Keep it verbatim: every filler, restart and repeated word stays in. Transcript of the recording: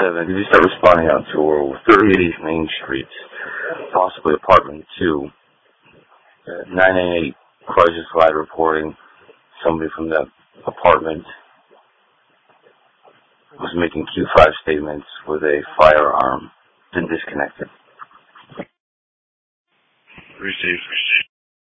seven, did you start responding out to or thirty-eight East Main Street, possibly apartment two, uh, nine eighty-eight crisis line reporting somebody from that apartment was making Q five statements with a firearm, then disconnected. Received.